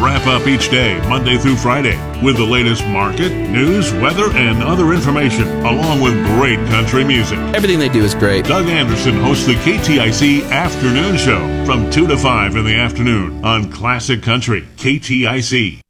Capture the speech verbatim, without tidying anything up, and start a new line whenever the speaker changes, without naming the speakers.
wrap up each day, Monday through Friday, with the latest market, news, weather, and other information, along with great country music.
Everything they do is great.
Doug Anderson hosts the K T I C Afternoon Show from two to five in the afternoon on Classic Country, K T I C.